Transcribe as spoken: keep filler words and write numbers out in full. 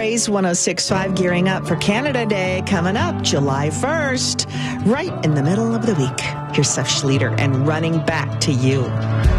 Blaze one oh six point five gearing up for Canada Day coming up July first, right in the middle of the week. Here's Seth Schleter and Running Back to You.